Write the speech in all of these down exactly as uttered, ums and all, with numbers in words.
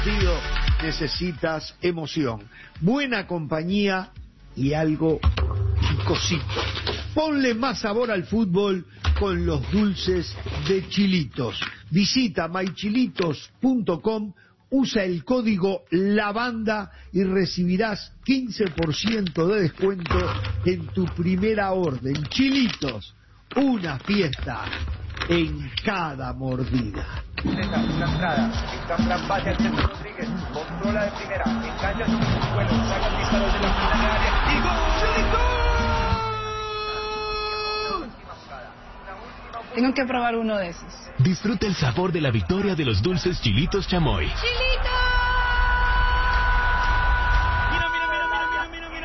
partido necesitas emoción, buena compañía y algo picosito. Ponle más sabor al fútbol con los dulces de Chilitos. Visita my chilitos punto com, usa el código LAVANDA y recibirás quince por ciento de descuento en tu primera orden. Chilitos, una fiesta en cada mordida. Una entrada, está un gran pase al centro Rodríguez, controla de primera, engancha su bueno, saca el disparo de la primera área y ¡gol! Tengo que probar uno de esos. Disfruta el sabor de la victoria de los dulces Chilitos Chamoy. ¡Chilitos! Mira, mira, mira, mira, mira, mira,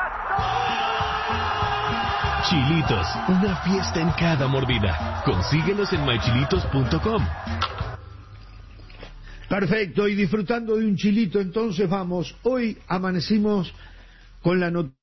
mira. Chilitos, una fiesta en cada mordida. Consíguelos en my chilitos punto com. Perfecto, y disfrutando de un chilito, entonces vamos. Hoy amanecimos con la noticia.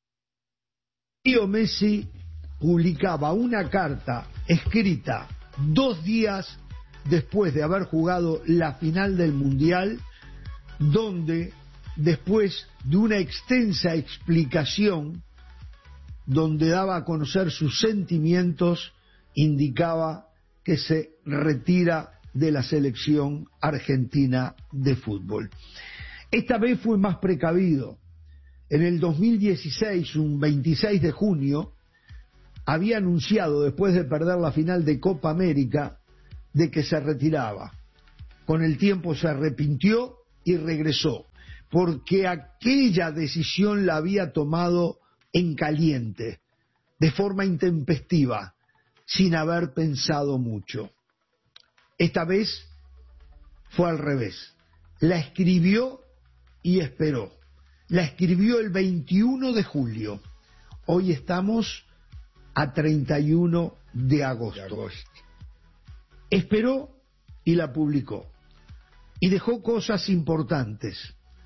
Leo Messi publicaba una carta escrita dos días después de haber jugado la final del Mundial, donde después de una extensa explicación, donde daba a conocer sus sentimientos, indicaba que se retira de la selección argentina de fútbol. Esta vez fue más precavido. En el dos mil dieciséis, un veintiséis de junio, había anunciado, después de perder la final de Copa América, de que se retiraba. Con el tiempo se arrepintió y regresó, porque aquella decisión la había tomado en caliente, de forma intempestiva, sin haber pensado mucho. Esta vez fue al revés. La escribió y esperó. La escribió el veintiuno de julio. Hoy estamos a treinta y uno de agosto. de agosto. Esperó y la publicó. Y dejó cosas importantes.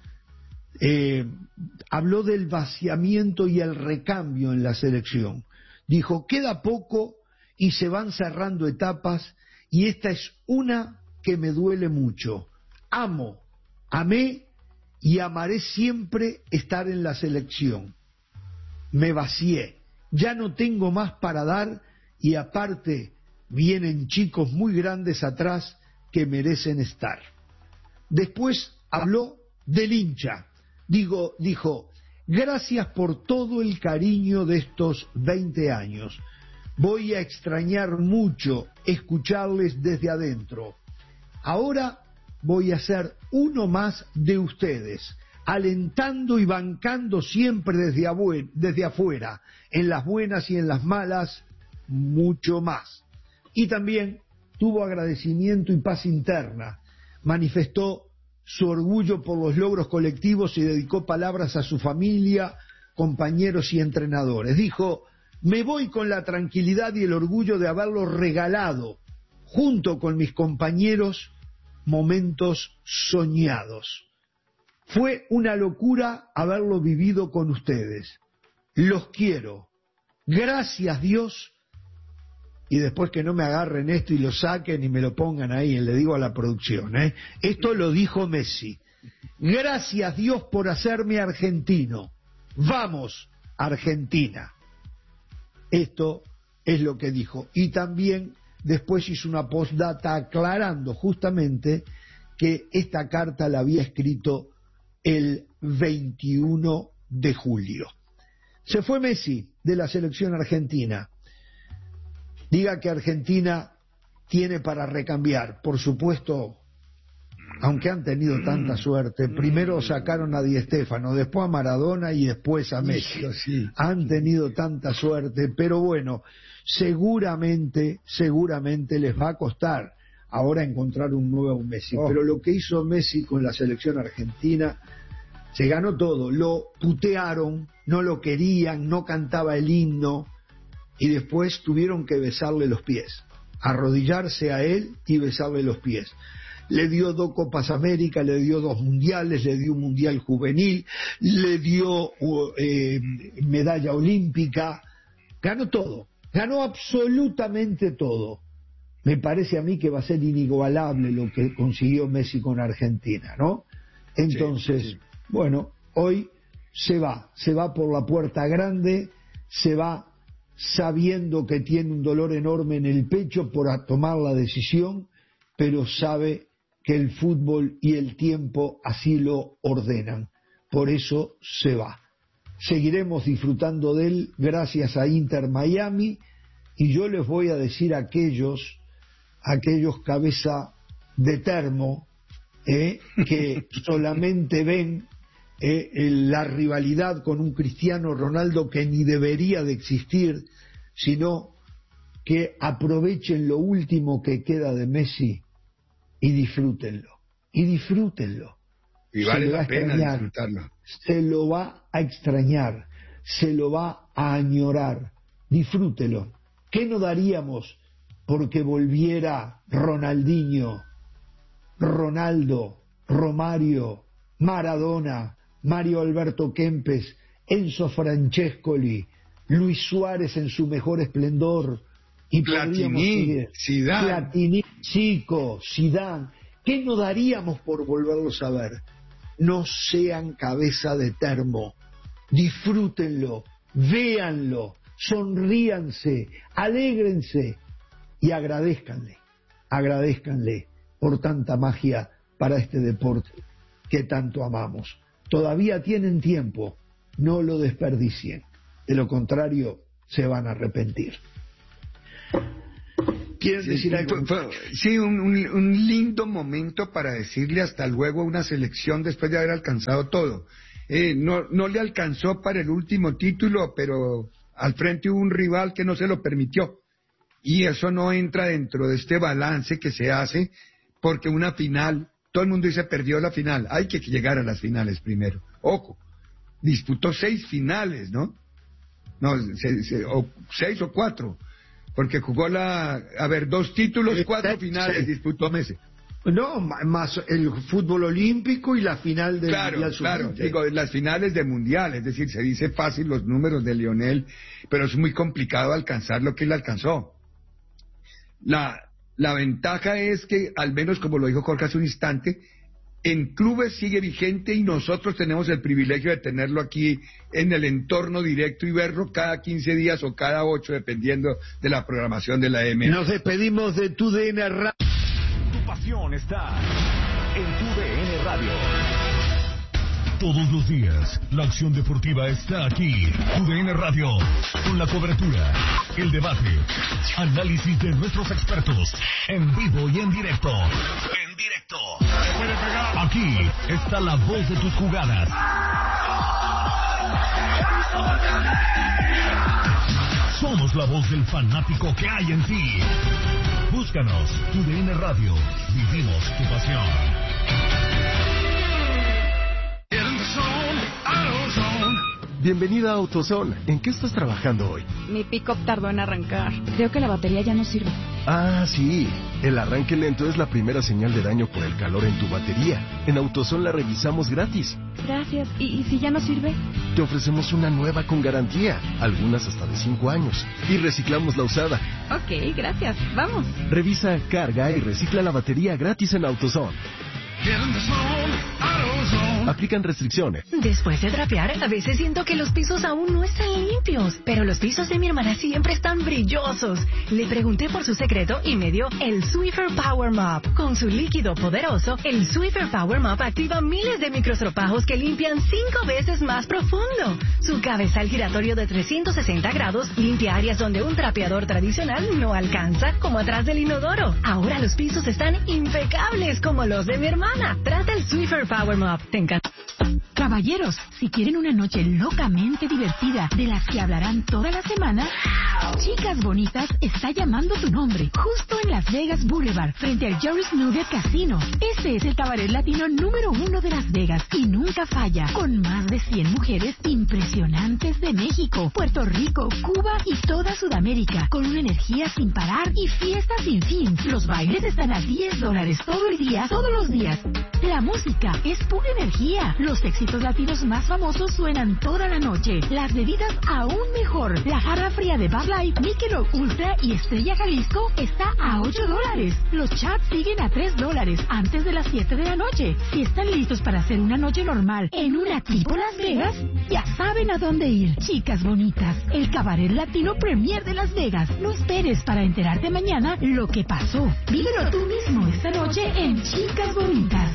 Eh, habló del vaciamiento y el recambio en la selección. Dijo, queda poco y se van cerrando etapas y esta es una que me duele mucho. Amo, amé y amaré siempre estar en la selección. Me vacié, ya no tengo más para dar y aparte vienen chicos muy grandes atrás que merecen estar. Después habló del hincha. Digo, dijo, gracias por todo el cariño de estos veinte años. Voy a extrañar mucho escucharles desde adentro. Ahora voy a ser uno más de ustedes, alentando y bancando siempre desde, abue- desde afuera, en las buenas y en las malas, mucho más. Y también tuvo agradecimiento y paz interna. Manifestó su orgullo por los logros colectivos y dedicó palabras a su familia, compañeros y entrenadores. Dijo, me voy con la tranquilidad y el orgullo de haberlo regalado, junto con mis compañeros, momentos soñados. Fue una locura haberlo vivido con ustedes. Los quiero. Gracias Dios. Y después que no me agarren esto y lo saquen y me lo pongan ahí, le digo a la producción, ¿eh? Esto lo dijo Messi. Gracias Dios por hacerme argentino. Vamos, Argentina. Esto es lo que dijo. Y también después hizo una postdata aclarando justamente que esta carta la había escrito el veintiuno de julio. Se fue Messi de la selección argentina. Diga que Argentina tiene para recambiar. Por supuesto, aunque han tenido tanta suerte, primero sacaron a Di Stéfano, después a Maradona y después a Messi. Han tenido tanta suerte, pero bueno, seguramente, seguramente les va a costar ahora encontrar un nuevo Messi. Oh. Pero lo que hizo Messi con la selección argentina, se ganó todo. Lo putearon, no lo querían, no cantaba el himno. Y después tuvieron que besarle los pies, arrodillarse a él y besarle los pies. Le dio dos Copas América, le dio dos mundiales, le dio un mundial juvenil, le dio eh, medalla olímpica, ganó todo, ganó absolutamente todo. me parece a mí que va a ser inigualable lo que consiguió Messi con Argentina, ¿no? Entonces, sí, sí. bueno, hoy se va, se va por la puerta grande, se va sabiendo que tiene un dolor enorme en el pecho por tomar la decisión, pero sabe que el fútbol y el tiempo así lo ordenan. Por eso se va. Seguiremos disfrutando de él gracias a Inter Miami, y yo les voy a decir a aquellos, aquellos cabeza de termo, eh, que solamente ven eh, la rivalidad con un Cristiano Ronaldo que ni debería de existir, sino que aprovechen lo último que queda de Messi y disfrútenlo, y disfrútenlo. Y vale la pena disfrutarlo. Se lo va a extrañar, se lo va a añorar. Disfrútelo. ¿Qué no daríamos porque volviera Ronaldinho, Ronaldo, Romario, Maradona, Mario Alberto Kempes, Enzo Francescoli, Luis Suárez en su mejor esplendor? Y Platini, Zidane. Platini, Chico, Zidane. ¿Qué no daríamos por volverlos a ver? No sean cabeza de termo, disfrútenlo, véanlo, sonríanse, alégrense y agradézcanle, agradézcanle por tanta magia para este deporte que tanto amamos. Todavía tienen tiempo, no lo desperdicien, de lo contrario se van a arrepentir. ¿Quieren decir sí, algo? Fue, fue, sí, un, un, un lindo momento para decirle hasta luego a una selección después de haber alcanzado todo. Eh, no, no le alcanzó para el último título, pero al frente hubo un rival que no se lo permitió. Y eso no entra dentro de este balance que se hace, porque una final, todo el mundo dice perdió la final, hay que llegar a las finales primero. Ojo, disputó seis finales, ¿no? No, se, se, o seis o cuatro. Porque jugó la, a ver, dos títulos, cuatro finales, sí. disputó Messi. No, más el fútbol olímpico y la final del claro, Mundial Claro, sub-veinte. digo, las finales de Mundial, es decir, se dice fácil los números de Lionel, pero es muy complicado alcanzar lo que él alcanzó. La, la ventaja es que, al menos como lo dijo Jorge hace un instante, en clubes sigue vigente y nosotros tenemos el privilegio de tenerlo aquí en el entorno directo y verlo cada quince días o cada ocho, dependiendo de la programación de la M. Nos despedimos de tu D N Radio. Tu pasión está en tu D N Radio. Todos los días, la acción deportiva está aquí. Tu D N Radio, con la cobertura, el debate, análisis de nuestros expertos, en vivo y en directo. En directo. Aquí está la voz de tus jugadas. Somos la voz del fanático que hay en ti. Búscanos, tu D N Radio. Vivimos tu pasión. Bienvenida a AutoZone. ¿En qué estás trabajando hoy? Mi pick-up tardó en arrancar. Creo que la batería ya no sirve. Ah, sí. El arranque lento es la primera señal de daño por el calor en tu batería. En AutoZone la revisamos gratis. Gracias. ¿Y, y si ya no sirve? Te ofrecemos una nueva con garantía, algunas hasta de cinco años. Y reciclamos la usada. Ok, gracias. Vamos. Revisa, carga y recicla la batería gratis en AutoZone. Aplican restricciones. Después de trapear, a veces siento que los pisos aún no están limpios, pero los pisos de mi hermana siempre están brillosos. Le pregunté por su secreto y me dio el Swiffer Power Mop. Con su líquido poderoso, el Swiffer Power Mop activa miles de microstropajos que limpian cinco veces más profundo. Su cabezal giratorio de trescientos sesenta grados limpia áreas donde un trapeador tradicional no alcanza, como atrás del inodoro. Ahora los pisos están impecables como los de mi hermana. Trata el Swiffer Power Mop. Te encanta. Caballeros, si quieren una noche locamente divertida de las que hablarán toda la semana, Chicas Bonitas está llamando tu nombre, justo en Las Vegas Boulevard, frente al Jerry's Nugget Casino. Este es el cabaret latino número uno de Las Vegas y nunca falla, con más de cien mujeres impresionantes de México, Puerto Rico, Cuba y toda Sudamérica, con una energía sin parar y fiestas sin fin. Los bailes están a diez dólares todo el día, todos los días. La música es pura energía. Los éxitos artistas latinos más famosos suenan toda la noche. Las bebidas aún mejor. La jarra fría de Bud Light, Michelob Ultra y Estrella Jalisco está a ocho dólares. Los chats siguen a tres dólares antes de las siete de la noche. Si están listos para hacer una noche normal en una tipo Las Vegas, ya saben a dónde ir. Chicas bonitas, el cabaret latino premier de Las Vegas. No esperes para enterarte mañana lo que pasó. Vívelo tú mismo esta noche en Chicas Bonitas.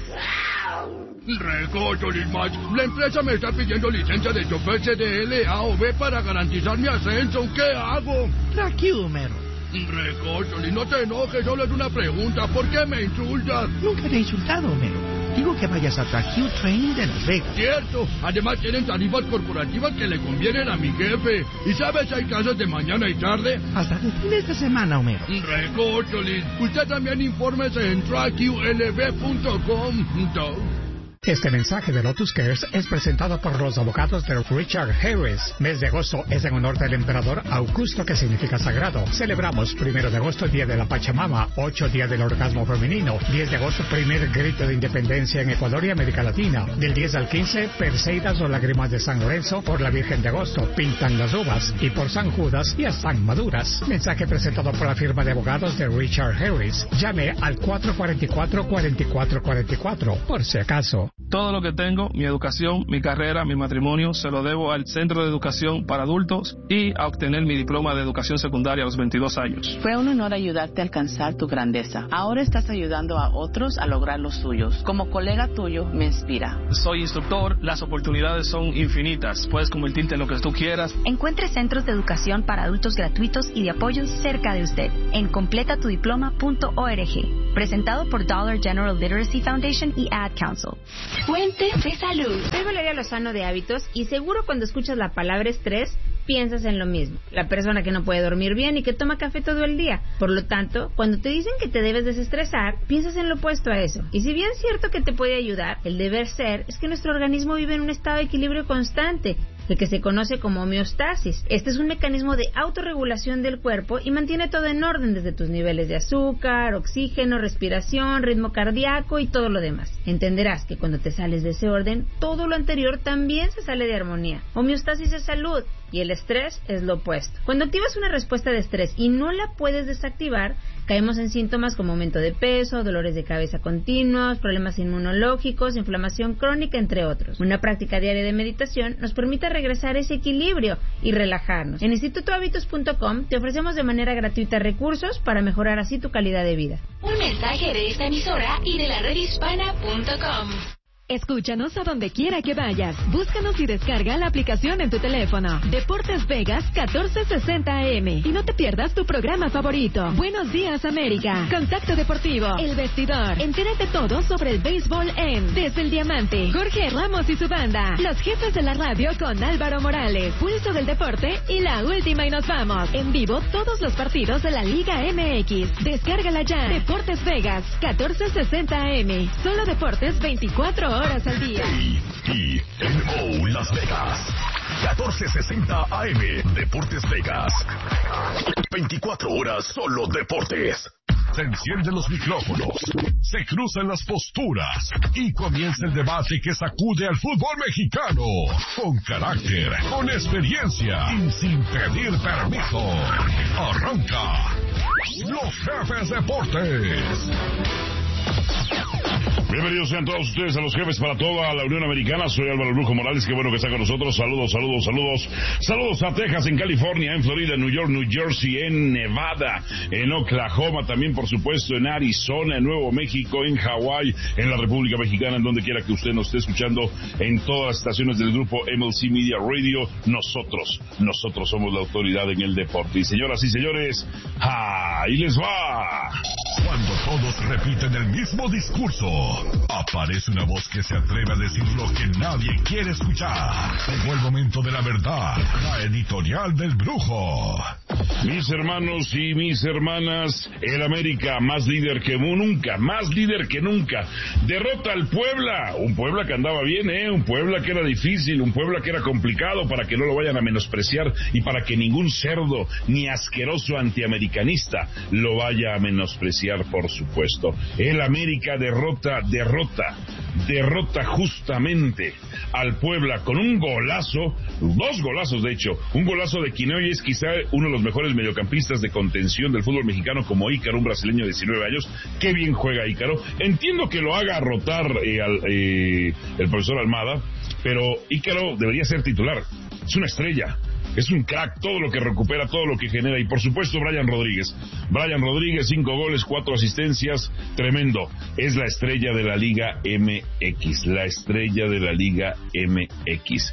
Recocho, Lismach. La empresa me está pidiendo licencia de chofer C D L, A o B para garantizar mi ascenso. ¿Qué hago? Tranquilo, Homero. Recocho, no te enojes, solo es una pregunta. ¿Por qué me insultas? Nunca te he insultado, Homero. Digo que vayas a Tracue Training de Las Vegas. Cierto. Además tienen tarifas corporativas que le convienen a mi jefe. ¿Y sabes si hay casas de mañana y tarde? Hasta de fines de semana, Homero. Recocholis. Usted también infórmese en tracue l b punto com. Este mensaje de Lotus Cares es presentado por los abogados de Richard Harris. Mes de agosto es en honor del emperador Augusto, que significa sagrado. Celebramos primero de agosto, Día de la Pachamama, ocho Día del Orgasmo Femenino, diez de agosto, primer grito de independencia en Ecuador y América Latina. Del diez al quince, Perseidas o Lágrimas de San Lorenzo, por la Virgen de Agosto, pintan las uvas, y por San Judas ya están maduras. Mensaje presentado por la firma de abogados de Richard Harris. Llame al cuatro cuatro cuatro, cuatro cuatro cuatro cuatro, por si acaso. Todo lo que tengo, mi educación, mi carrera, mi matrimonio, se lo debo al Centro de Educación para Adultos y a obtener mi diploma de educación secundaria a los veintidós años. Fue un honor ayudarte a alcanzar tu grandeza. Ahora estás ayudando a otros a lograr los suyos. Como colega tuyo, me inspira. Soy instructor, las oportunidades son infinitas. Puedes convertirte en lo que tú quieras. Encuentre centros de educación para adultos gratuitos y de apoyo cerca de usted en completa tu diploma punto org. Presentado por Dollar General Literacy Foundation y Ad Council. Fuente de salud. Soy Valeria Lozano de Hábitos y seguro cuando escuchas la palabra estrés piensas en lo mismo. La persona que no puede dormir bien y que toma café todo el día. Por lo tanto, cuando te dicen que te debes desestresar, piensas en lo opuesto a eso. Y si bien es cierto que te puede ayudar, el deber ser es que nuestro organismo vive en un estado de equilibrio constante, el que se conoce como homeostasis. Este es un mecanismo de autorregulación del cuerpo y mantiene todo en orden, desde tus niveles de azúcar, oxígeno, respiración, ritmo cardíaco y todo lo demás. Entenderás que cuando te sales de ese orden, todo lo anterior también se sale de armonía. Homeostasis es salud y el estrés es lo opuesto. Cuando activas una respuesta de estrés y no la puedes desactivar, caemos en síntomas como aumento de peso, dolores de cabeza continuos, problemas inmunológicos, inflamación crónica, entre otros. Una práctica diaria de meditación nos permite regresar a ese equilibrio y relajarnos. En instituto hábitos punto com te ofrecemos de manera gratuita recursos para mejorar así tu calidad de vida. Un mensaje de esta emisora y de la red hispana punto com. Escúchanos a donde quiera que vayas. Búscanos y descarga la aplicación en tu teléfono. Deportes Vegas catorce sesenta A M. Y no te pierdas tu programa favorito. Buenos Días América. Contacto Deportivo. El Vestidor. Entérate todo sobre el béisbol en Desde el Diamante. Jorge Ramos y su banda. Los jefes de la radio con Álvaro Morales. Pulso del Deporte y la última y nos vamos. En vivo todos los partidos de la Liga M X. Descárgala ya. Deportes Vegas catorce sesenta A M. Solo deportes veinticuatro horas al día. Y N O Las Vegas. catorce sesenta A M. Deportes Vegas. veinticuatro horas solo deportes. Se encienden los micrófonos, se cruzan las posturas y comienza el debate que sacude al fútbol mexicano. Con carácter, con experiencia y sin pedir permiso. Arranca Los Jefes Deportes. Bienvenidos sean todos ustedes a Los Jefes para toda la Unión Americana. Soy Álvaro Brujo Morales, qué bueno que está con nosotros. Saludos, saludos, saludos. Saludos a Texas, en California, en Florida, en New York, New Jersey, en Nevada, en Oklahoma, también por supuesto en Arizona, en Nuevo México, en Hawái, en la República Mexicana, en donde quiera que usted nos esté escuchando, en todas las estaciones del grupo M L C Media Radio. Nosotros, nosotros somos la autoridad en el deporte. Y señoras y señores, ¡ahí les va! Cuando todos repiten el mismo discurso, aparece una voz que se atreve a decir lo que nadie quiere escuchar. Llegó el momento de la verdad, la editorial del Brujo. Mis hermanos y mis hermanas, el América más líder que nunca, más líder que nunca. Derrota al Puebla, un Puebla que andaba bien, ¿eh? Un Puebla que era difícil, un Puebla que era complicado, para que no lo vayan a menospreciar y para que ningún cerdo ni asqueroso antiamericanista lo vaya a menospreciar, por supuesto. El América derrota, derrota, derrota justamente al Puebla con un golazo, dos golazos de hecho, un golazo de quien hoy es quizá uno de los mejores mediocampistas de contención del fútbol mexicano, como Ícaro, un brasileño de diecinueve años. Qué bien juega Ícaro. Entiendo que lo haga rotar eh, al, eh, el profesor Almada, pero Ícaro debería ser titular. Es una estrella. Es un crack, todo lo que recupera, todo lo que genera. Y por supuesto Brian Rodríguez. Brian Rodríguez, cinco goles, cuatro asistencias, tremendo. Es la estrella de la Liga M X, la estrella de la Liga M X.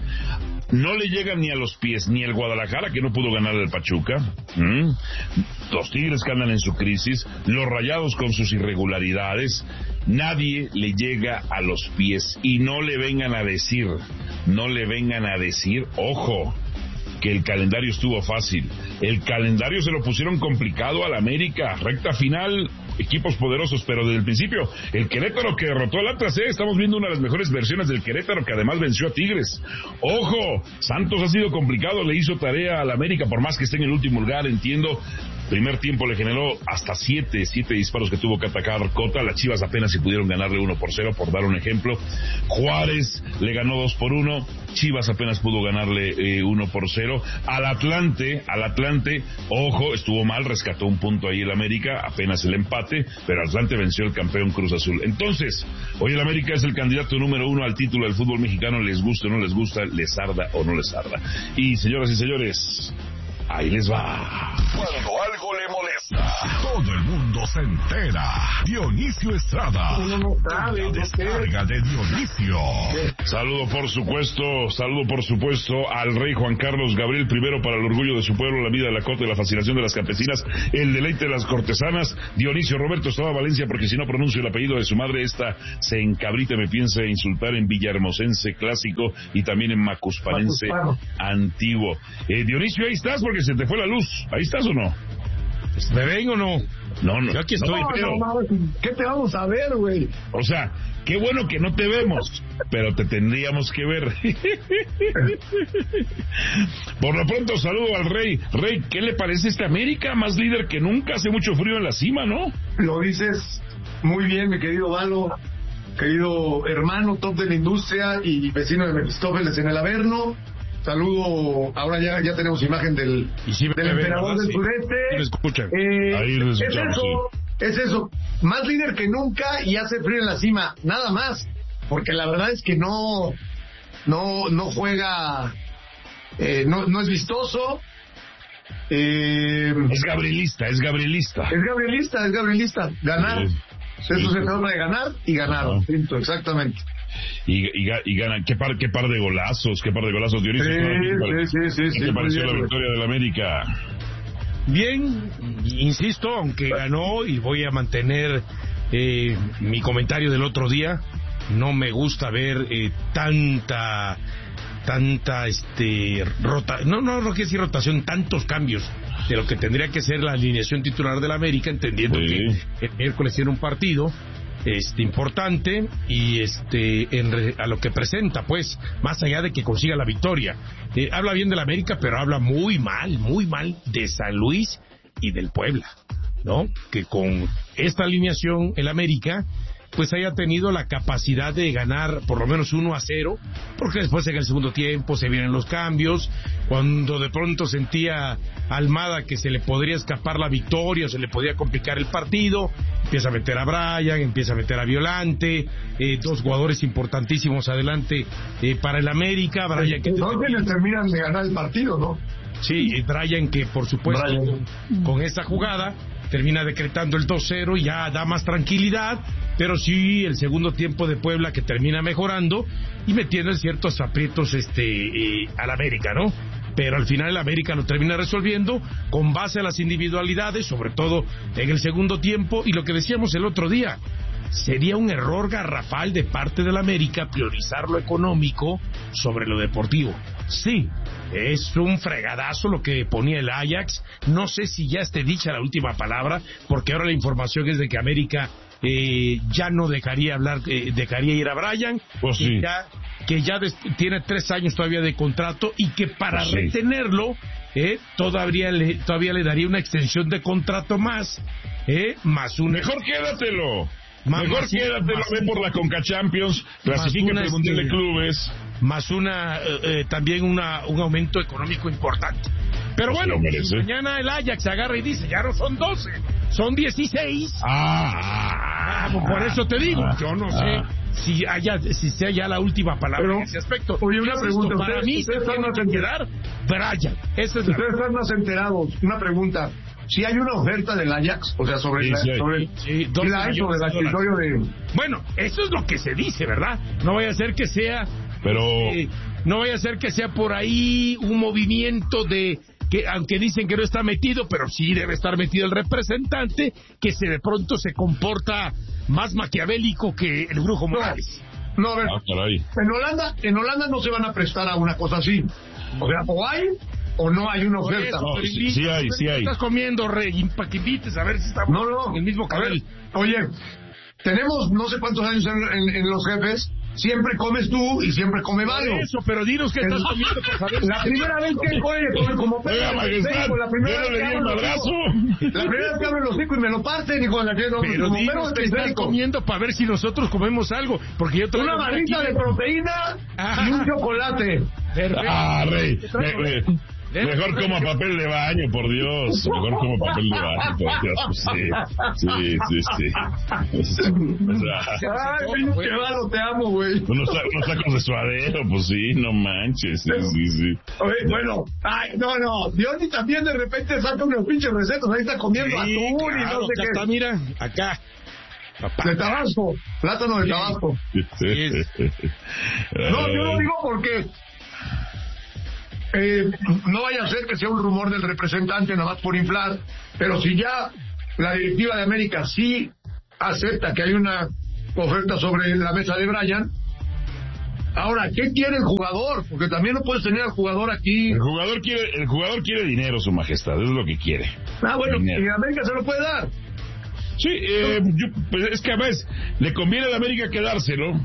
No le llega ni a los pies ni el Guadalajara, que no pudo ganar al Pachuca. ¿Mm? Los Tigres que andan en su crisis, los Rayados con sus irregularidades. Nadie le llega a los pies. Y no le vengan a decir, no le vengan a decir, ojo, que el calendario estuvo fácil. El calendario se lo pusieron complicado al América. Recta final, equipos poderosos, pero desde el principio, el Querétaro que derrotó al Atlas, ¿eh? Estamos viendo una de las mejores versiones del Querétaro, que además venció a Tigres. Ojo, Santos ha sido complicado, le hizo tarea al América, por más que esté en el último lugar, entiendo. Primer tiempo le generó hasta siete, siete disparos que tuvo que atacar Cota. Las Chivas apenas si pudieron ganarle uno por cero, por dar un ejemplo. Juárez le ganó dos por uno. Chivas apenas pudo ganarle eh, uno por cero. Al Atlante, al Atlante, ojo, estuvo mal, rescató un punto ahí el América, apenas el empate, pero Atlante venció el campeón Cruz Azul. Entonces, hoy el América es el candidato número uno al título del fútbol mexicano, les gusta o no les gusta, les arda o no les arda. Y señoras y señores, ahí les va. Cuando algo le molesta, todo el mundo se entera. Dionisio Estrada. La descarga de Dionisio. Saludo por supuesto, saludo por supuesto al rey Juan Carlos Gabriel primero, para el orgullo de su pueblo, la vida de la cota y la fascinación de las campesinas, el deleite de las cortesanas. Dionisio Roberto Estrada Valencia, porque si no pronuncio el apellido de su madre, esta se encabrita, me piensa insultar en villahermosense clásico y también en macuspanense antiguo. Eh, Dionisio, ahí estás, porque se te fue la luz. ¿Ahí estás o no? ¿Me ven o no? No, no. Yo aquí estoy. No, pero... no, no, ¿qué te vamos a ver, güey? O sea, qué bueno que no te vemos, pero te tendríamos que ver. Por lo pronto, saludo al Rey. Rey, ¿qué le parece esta América? Más líder que nunca, hace mucho frío en la cima, ¿no? Lo dices muy bien, mi querido Valo, querido hermano, top de la industria y vecino de Mefistófeles en el Averno. Saludo, ahora ya ya tenemos imagen del, sí del emperador del sureste. Sí, me escuchan. Eh, Ahí lo es escuchamos, eso, sí. es eso. Más líder que nunca y hace frío en la cima, nada más. Porque la verdad es que no, no, no juega, eh, no, no es vistoso. Eh, es gabrielista, es gabrielista. Es gabrielista, es gabrielista. Ganar. Sí. Eso sí. Se trata de ganar y ganar. Ah. Exactamente. Y, y, y ganan, qué par, qué par de golazos, qué par de golazos, Dionisio. Sí, sí, sí, sí, ¿Qué sí, te pareció la bien, victoria del América? Bien, insisto, aunque ganó, y voy a mantener eh, mi comentario del otro día, no me gusta ver eh, tanta, tanta, este, rota, no, no, no quiero decir rotación, tantos cambios de lo que tendría que ser la alineación titular del América, entendiendo sí. que el miércoles tiene un partido este importante y este en re, a lo que presenta, pues, más allá de que consiga la victoria. Eh, habla bien del América, pero habla muy mal, muy mal de San Luis y del Puebla, ¿no? Que con esta alineación el América pues haya tenido la capacidad de ganar por lo menos uno a cero, porque después en el segundo tiempo se vienen los cambios, cuando de pronto sentía Almada que se le podría escapar la victoria o se le podía complicar el partido, empieza a meter a Brian, empieza a meter a Violante, eh, dos jugadores importantísimos adelante eh, para el América. Brian que no se le terminan de ganar el partido, ¿no? Sí, Brian que por supuesto con, con esa jugada termina decretando el dos cero y ya da más tranquilidad, pero sí el segundo tiempo de Puebla que termina mejorando y metiendo en ciertos aprietos este eh, al América, ¿no? Pero al final el América lo termina resolviendo con base a las individualidades, sobre todo en el segundo tiempo, y lo que decíamos el otro día, sería un error garrafal de parte del América priorizar lo económico sobre lo deportivo. sí, es un fregadazo lo que ponía el Ajax. No sé si ya esté dicha la última palabra, porque ahora la información es de que América eh, ya no dejaría hablar, eh, dejaría ir a Bryan, pues que sí. ya, que ya des, tiene tres años todavía de contrato y que para pues sí. retenerlo eh, todavía le, todavía le daría una extensión de contrato más, eh, más una. Mejor quédatelo. Más, Mejor más, quédatelo, más, ve por la Conca Champions, clasifica el Mundial de Clubes. Más una, eh, eh, también una, un aumento económico importante. Pero pues bueno, si mañana el Ajax agarra y dice, ya no son doce, son dieciséis. Ah, ah por eso te digo, ah, yo no sé ah. si haya, si sea ya la última palabra Pero, en ese aspecto. Oye, una pregunta, para ustedes, mí ustedes se están tiene más que quedar Bryan. Esa es la... Ustedes están más enterados. Una pregunta. Si hay una oferta del Ajax, o sea, sobre, sí, la, sí, sobre, sí, sí, la hay sobre el escritorio de... Bueno, eso es lo que se dice, ¿verdad? No vaya a ser que sea... Pero... Eh, no vaya a ser que sea por ahí un movimiento de... que aunque dicen que no está metido, pero sí debe estar metido el representante, que se de pronto se comporta más maquiavélico que el Brujo Morales. No, no a ver, ah, caray. en Holanda, en Holanda no se van a prestar a una cosa así. O sea, o hay o no hay una oferta. No, sí, sí hay, sí hay. Estás comiendo, Rey, para que invites a ver si estamos no, no. en el mismo canal. Oye, tenemos no sé cuántos años en, en, en los jefes. Siempre comes tú y siempre come Valo. Eso, pero dinos que estás el, comiendo por saber. La primera vez que oye, come como perro. La primera vez que abro los hocico. La primera vez que abro los hocico y me lo parten y con la que no. Pero como dinos perro que estás comiendo para ver si nosotros comemos algo, porque yo una barrita de proteína y un chocolate. Perfecto. Ah, Rey. Me, me, mejor como papel de baño, por Dios. Mejor como papel de baño, por Dios. Sí, sí, sí, sí. O sea, ay, pinche Valo, te amo, güey. Unos, unos tacos de suadero, pues sí, no manches. Sí, sí, sí. Oye, bueno, ay, no, no. Diony también de repente saca unos pinches recetas. Ahí está comiendo sí, atún claro, y no sé qué. Está, mira, acá. Papá. De Tabasco, plátano de Tabasco. Sí. No, yo lo digo porque eh, no vaya a ser que sea un rumor del representante nada más por inflar, pero si ya la directiva de América sí acepta que hay una oferta sobre la mesa de Bryan, ahora, ¿qué quiere el jugador? Porque también no puedes tener al jugador aquí. El jugador quiere, el jugador quiere dinero, su majestad, es lo que quiere. Ah, bueno, dinero. Y América se lo puede dar. Sí, eh, yo, pues es que a veces le conviene a la América quedárselo.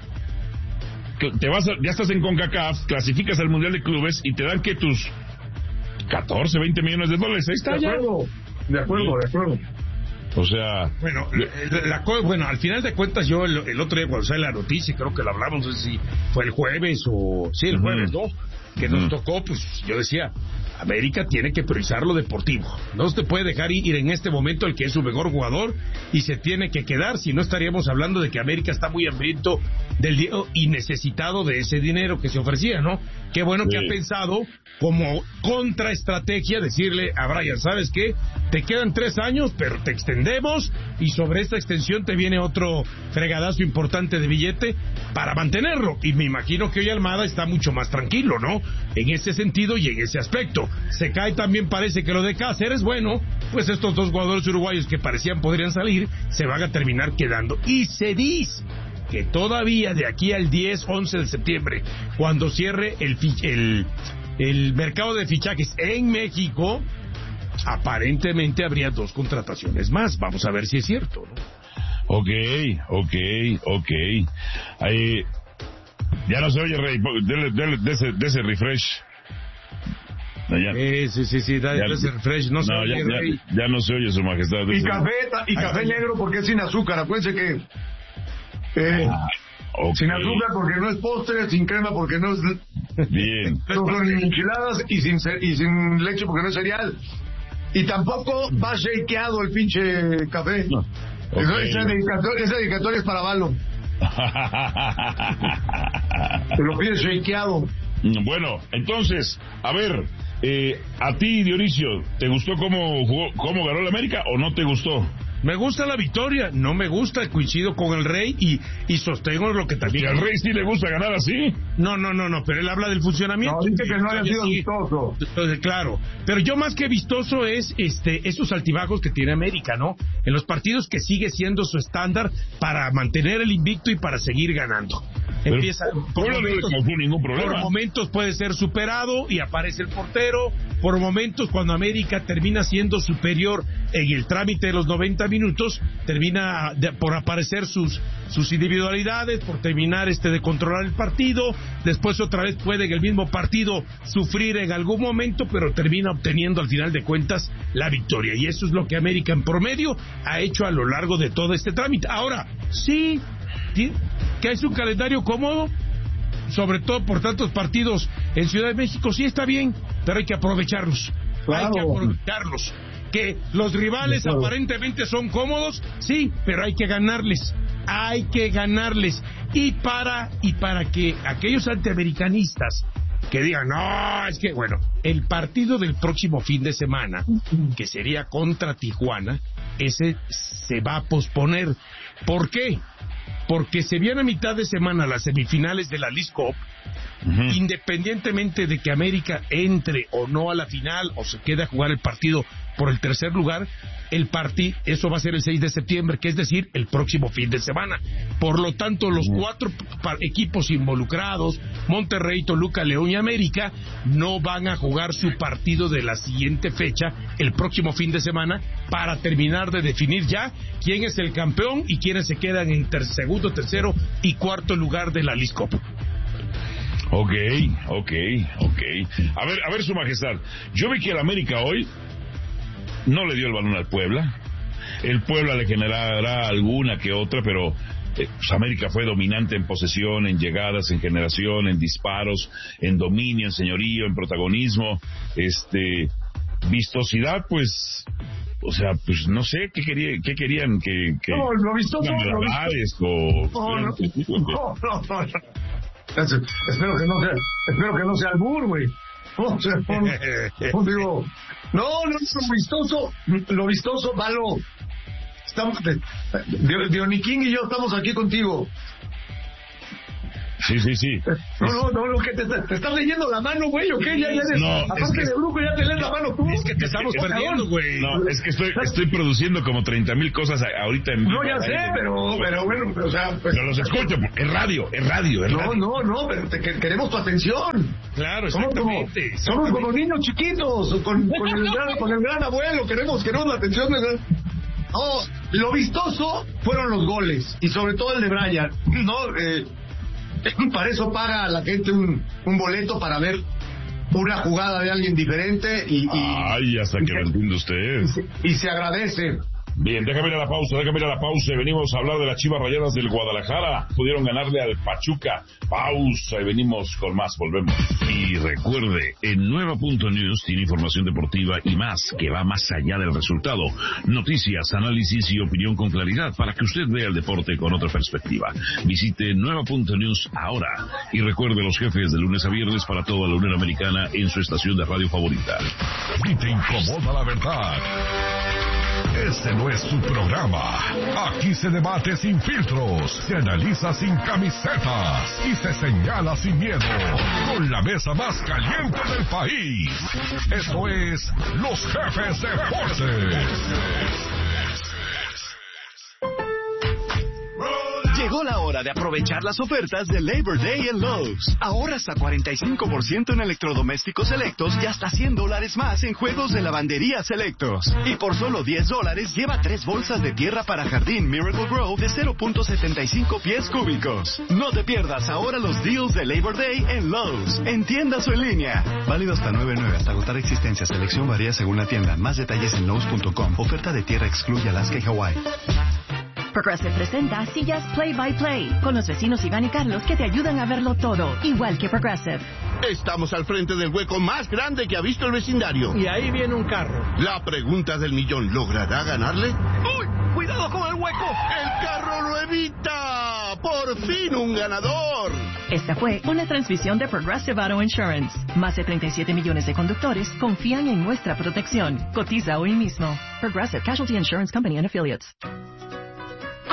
Te vas a, ya estás en CONCACAF, clasificas al Mundial de Clubes y te dan que tus catorce, veinte millones de dólares. Ahí está de ya. Acuerdo, de acuerdo, de acuerdo. O sea... Bueno, la, la, bueno, al final de cuentas yo el, el otro día cuando sale la noticia, creo que lo hablamos, no sé si fue el jueves o... Sí, el jueves, ¿no? Que nos tocó, pues yo decía, América tiene que priorizar lo deportivo. No se puede dejar ir en este momento el que es su mejor jugador y se tiene que quedar, si no estaríamos hablando de que América está muy hambriento del dinero y necesitado de ese dinero que se ofrecía, ¿no? Qué bueno sí. que ha pensado como contraestrategia decirle a Bryan, ¿sabes qué? Te quedan tres años, pero te extendemos y sobre esta extensión te viene otro fregadazo importante de billete para mantenerlo. Y me imagino que hoy Almada está mucho más tranquilo, ¿no? En ese sentido y en ese aspecto. Se cae también, parece que lo de Cáceres, bueno, pues estos dos jugadores uruguayos que parecían podrían salir, se van a terminar quedando. Y se dice que todavía de aquí al diez, once de septiembre, cuando cierre el, el, el mercado de fichajes en México, aparentemente habría dos contrataciones más. Vamos a ver si es cierto, ¿no? Ok, ok, ok. Ahí, ya no se oye, Rey. Dele, dele, de, ese, de ese refresh. No, ya, eh, sí, sí, sí, da ya, ese refresh. No, no se oye, ya, Rey. Ya, ya no se oye, su majestad. Y café, y café negro porque es sin azúcar. Acuérdense que... Eh, ah, okay. Sin azúcar porque no es postre, sin crema porque no es... Bien. No son enchiladas y sin, y sin leche porque no es cereal. Y tampoco va shakeado el pinche café. No. Okay. Esa dedicatoria, esa dedicatoria es para Valo. Te lo pides shakeado. Bueno, entonces, a ver, eh, a ti, Dionisio, ¿te gustó cómo jugó, cómo ganó la América o no te gustó? Me gusta la victoria, no me gusta, coincido con el Rey y, y sostengo lo que también... ¿Y al Rey sí le gusta ganar así? No, no, no, no, pero él habla del funcionamiento. No, dice que no haya sido sí, vistoso. Entonces, claro, pero yo más que vistoso es este esos altibajos que tiene América, ¿no? En los partidos que sigue siendo su estándar para mantener el invicto y para seguir ganando. empieza por no momentos, le causó ningún problema. por momentos puede ser superado y aparece el portero, por momentos cuando América termina siendo superior en el trámite de los noventa minutos, termina de, por aparecer sus sus individualidades, por terminar este de controlar el partido, después otra vez puede en el mismo partido sufrir en algún momento, pero termina obteniendo al final de cuentas la victoria, y eso es lo que América en promedio ha hecho a lo largo de todo este trámite. Ahora, sí, que es un calendario cómodo, sobre todo por tantos partidos en Ciudad de México, sí está bien, pero hay que aprovecharlos, claro. hay que aprovecharlos. Que los rivales claro. aparentemente son cómodos, sí, pero hay que ganarles, hay que ganarles, y para, y para que aquellos antiamericanistas que digan, no, es que, bueno, el partido del próximo fin de semana, que sería contra Tijuana, ese se va a posponer. ¿Por qué? Porque se viene a mitad de semana las semifinales de la Leagues Cup, uh-huh. independientemente de que América entre o no a la final, o se quede a jugar el partido por el tercer lugar, el partido, eso va a ser el seis de septiembre, que es decir, el próximo fin de semana. Por lo tanto, los cuatro equipos involucrados, Monterrey, Toluca, León y América, no van a jugar su partido de la siguiente fecha, el próximo fin de semana, para terminar de definir ya quién es el campeón y quiénes se quedan en ter- segundo, tercero y cuarto lugar de la Leagues Cup. Ok, ok, ok. A ver, a ver, Su Majestad, yo vi que el América hoy no le dio el balón al Puebla. El Puebla le generará alguna que otra, pero eh, pues América fue dominante en posesión, en llegadas, en generación, en disparos, en dominio, en señorío, en protagonismo. Este, vistosidad, pues, o sea, pues no sé qué quería, qué querían que, que no, lo vistoso, lo vistoso. O, no, no, no, no, no, no. Espero que no sea, espero que no sea albur, güey. O sea, no, no, digo, no, no, lo vistoso, lo vistoso, Valo. Estamos, Dioniquín y yo estamos aquí contigo. Sí, sí, sí. No, no, no, lo que te, te estás leyendo la mano, güey, ¿o qué? Ya, ya eres, no, aparte es que, de brujo, ya te lees la mano tú. Es que te estamos es, perdiendo, güey. No, es que estoy, estoy produciendo como treinta mil cosas ahorita en vivo. No, ya sé, pero, pero bueno, o sea... Pues, pero los escucho, es radio, es radio, es radio. No, no, no, pero te, queremos tu atención. Claro, somos como, exactamente. Somos como niños chiquitos, con, con, el, gran, con el gran abuelo, queremos, queremos la atención del gran... No, lo vistoso fueron los goles, y sobre todo el de Brian, ¿no? Eh, para eso paga a la gente un, un boleto para ver una jugada de alguien diferente y... y Ay, hasta y que se, lo entiende usted. Y se, y se agradece. Bien, déjame ir a la pausa, déjame ir a la pausa. Venimos a hablar de las Chivas Rayadas del Guadalajara. Pudieron ganarle al Pachuca. Pausa y venimos con más, volvemos. Y recuerde, en Nueva Punto News tiene información deportiva y más, que va más allá del resultado. Noticias, análisis y opinión con claridad para que usted vea el deporte con otra perspectiva. Visite Nueva Punto News ahora. Y recuerde los jefes de lunes a viernes para toda la Unión Americana en su estación de radio favorita. Si te incomoda la verdad, este no es su programa. Aquí se debate sin filtros, se analiza sin camisetas y se señala sin miedo. Con la mesa más caliente del país. Esto es Los Jefes Deportes. Llegó la hora de aprovechar las ofertas de Labor Day en Lowe's. Ahorra hasta cuarenta y cinco por ciento en electrodomésticos selectos y hasta cien dólares más en juegos de lavandería selectos. Y por solo diez dólares lleva tres bolsas de tierra para jardín Miracle Grow de cero punto setenta y cinco pies cúbicos. No te pierdas ahora los deals de Labor Day en Lowe's, en tiendas o en línea. Válido hasta nueve nueve hasta agotar existencia. Selección varía según la tienda. Más detalles en Lowe's punto com. Oferta de tierra excluye Alaska y Hawái. Progressive presenta Sillas Play by Play, con los vecinos Iván y Carlos que te ayudan a verlo todo, igual que Progressive. Estamos al frente del hueco más grande que ha visto el vecindario. Y ahí viene un carro. La pregunta del millón, ¿logrará ganarle? ¡Uy! ¡Cuidado con el hueco! ¡El carro lo evita! ¡Por fin un ganador! Esta fue una transmisión de Progressive Auto Insurance. Más de treinta y siete millones de conductores confían en nuestra protección. Cotiza hoy mismo. Progressive Casualty Insurance Company and Affiliates.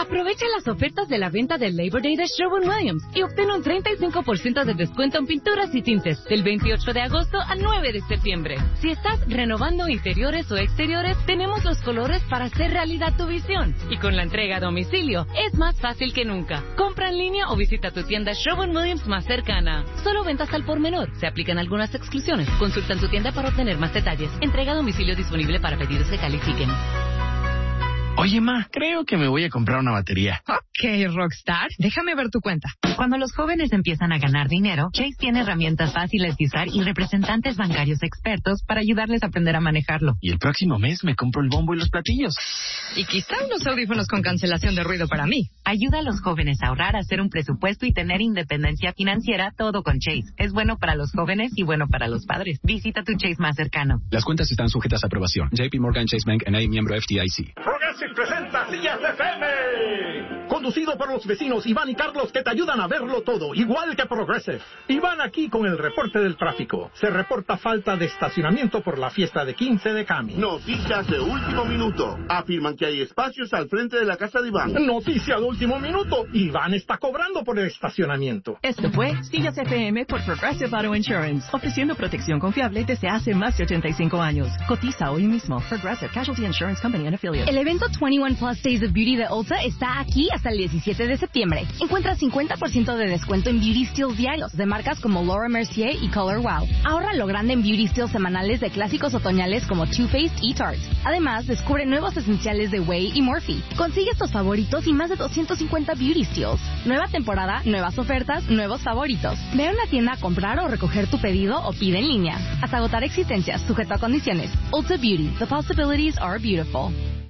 Aprovecha las ofertas de la venta del Labor Day de Sherwin-Williams y obtén un treinta y cinco por ciento de descuento en pinturas y tintes del veintiocho de agosto al nueve de septiembre. Si estás renovando interiores o exteriores, tenemos los colores para hacer realidad tu visión. Y con la entrega a domicilio, es más fácil que nunca. Compra en línea o visita tu tienda Sherwin-Williams más cercana. Solo ventas al por menor. Se aplican algunas exclusiones. Consulta en tu tienda para obtener más detalles. Entrega a domicilio disponible para pedidos que califiquen. Oye, ma, creo que me voy a comprar una batería. Ok, Rockstar, déjame ver tu cuenta. Cuando los jóvenes empiezan a ganar dinero, Chase tiene herramientas fáciles de usar y representantes bancarios expertos para ayudarles a aprender a manejarlo. Y el próximo mes me compro el bombo y los platillos. Y quizá unos audífonos con cancelación de ruido para mí. Ayuda a los jóvenes a ahorrar, a hacer un presupuesto y tener independencia financiera, todo con Chase. Es bueno para los jóvenes y bueno para los padres. Visita tu Chase más cercano. Las cuentas están sujetas a aprobación. J P Morgan Chase Bank N A, miembro F D I C. Progressive presenta Sillas F M. Conducido por los vecinos Iván y Carlos, que te ayudan a verlo todo, igual que Progressive. Iván aquí con el reporte del tráfico. Se reporta falta de estacionamiento por la fiesta de quince de Cami. Noticias de último minuto. Afirman que hay espacios al frente de la casa de Iván. Noticia de último minuto. Iván está cobrando por el estacionamiento. Esto fue Sillas F M por Progressive Auto Insurance, ofreciendo protección confiable desde hace más de ochenta y cinco años. Cotiza hoy mismo. Progressive Casualty Insurance Company and Affiliates. El evento veintiuno Plus Days of Beauty de Ulta está aquí hasta el diecisiete de septiembre. Encuentra cincuenta por ciento de descuento en Beauty Steals diarios de marcas como Laura Mercier y Color Wow. Ahorra lo grande en Beauty Steals semanales de clásicos otoñales como Too Faced y Tarte. Además, descubre nuevos esenciales de Way y Morphe. Consigue estos favoritos y más de doscientos cincuenta Beauty Steals. Nueva temporada, nuevas ofertas, nuevos favoritos. Ve a una tienda a comprar o recoger tu pedido o pide en línea. Hasta agotar existencias, sujeto a condiciones. Ulta Beauty. The possibilities are beautiful.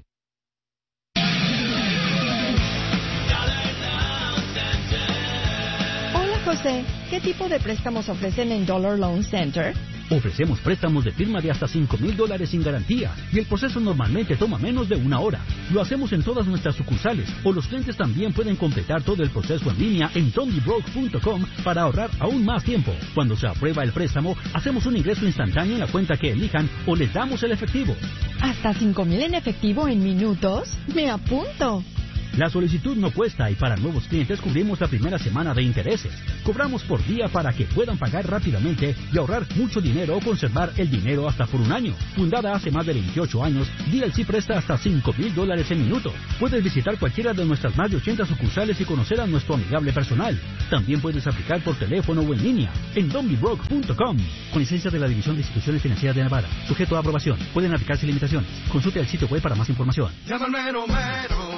José, ¿qué tipo de préstamos ofrecen en Dollar Loan Center? Ofrecemos préstamos de firma de hasta cinco mil dólares sin garantía y el proceso normalmente toma menos de una hora. Lo hacemos en todas nuestras sucursales o los clientes también pueden completar todo el proceso en línea en tondybroke punto com para ahorrar aún más tiempo. Cuando se aprueba el préstamo, hacemos un ingreso instantáneo en la cuenta que elijan o les damos el efectivo. ¿Hasta cinco mil en efectivo en minutos? ¡Me apunto! La solicitud no cuesta y para nuevos clientes cubrimos la primera semana de intereses. Cobramos por día para que puedan pagar rápidamente y ahorrar mucho dinero o conservar el dinero hasta por un año. Fundada hace más de veintiocho años, D L C presta hasta cinco mil dólares en minutos. Puedes visitar cualquiera de nuestras más de ochenta sucursales y conocer a nuestro amigable personal. También puedes aplicar por teléfono o en línea en tondybroke punto com. Con licencia de la División de Instituciones Financieras de Nevada. Sujeto a aprobación. Pueden aplicarse limitaciones. Consulte el sitio web para más información. Llama al mero mero.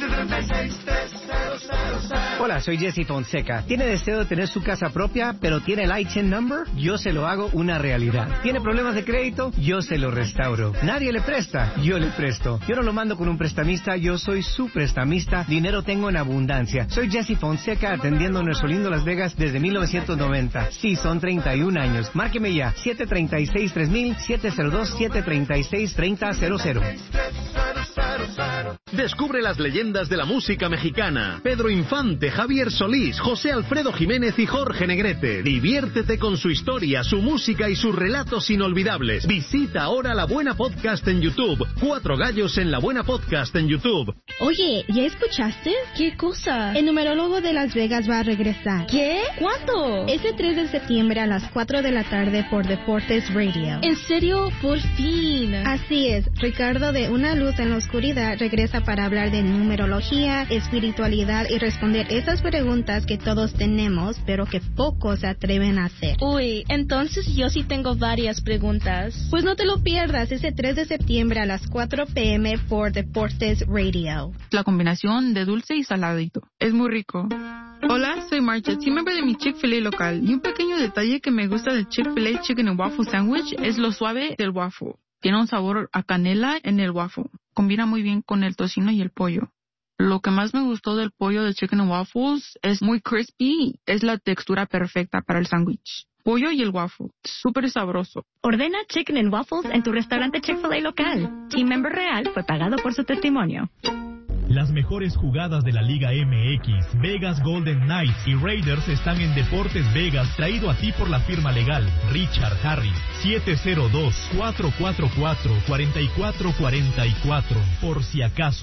Hola, soy Jesse Fonseca. ¿Tiene deseo de tener su casa propia, pero tiene el I T I N number? Yo se lo hago una realidad. ¿Tiene problemas de crédito? Yo se lo restauro. Nadie le presta, yo le presto. Yo no lo mando con un prestamista, yo soy su prestamista. Dinero tengo en abundancia. Soy Jesse Fonseca, atendiendo nuestro lindo Las Vegas desde mil novecientos noventa. Sí, son treinta y un años. Márqueme ya, siete tres seis tres mil, siete cero dos, siete tres seis, tres cero cero cero. Descubre las leyendas de la música mexicana. Pedro Infante, Javier Solís, José Alfredo Jiménez y Jorge Negrete. Diviértete con su historia, su música y sus relatos inolvidables. Visita ahora La Buena Podcast en YouTube. Cuatro gallos en La Buena Podcast en YouTube. Oye, ¿ya escuchaste? ¿Qué cosa? El numerólogo de Las Vegas va a regresar. ¿Qué? ¿Cuándo? Este tres de septiembre a las cuatro de la tarde por Deportes Radio. ¿En serio? Por fin. Así es. Ricardo de Una Luz en la Oscuridad regresa para hablar de numerología, espiritualidad y responder esas preguntas que todos tenemos, pero que pocos se atreven a hacer. Uy, entonces yo sí tengo varias preguntas. Pues no te lo pierdas ese tres de septiembre a las cuatro p m por Deportes Radio. La combinación de dulce y saladito. Es muy rico. Hola, soy Marcha, team member de mi Chick-fil-A local. Y un pequeño detalle que me gusta del Chick-fil-A Chicken and Waffle Sandwich es lo suave del waffle. Tiene un sabor a canela en el waffle. Combina muy bien con el tocino y el pollo. Lo que más me gustó del pollo de Chicken and Waffles es muy crispy. Es la textura perfecta para el sándwich. Pollo y el waffle. Súper sabroso. Ordena Chicken and Waffles en tu restaurante Chick-fil-A local. Team member real fue pagado por su testimonio. Las mejores jugadas de la Liga M X, Vegas Golden Knights y Raiders están en Deportes Vegas, traído a ti por la firma legal Richard Harris. siete cero dos, cuatro cuatro cuatro, cuatro cuatro cuatro cuatro, por si acaso.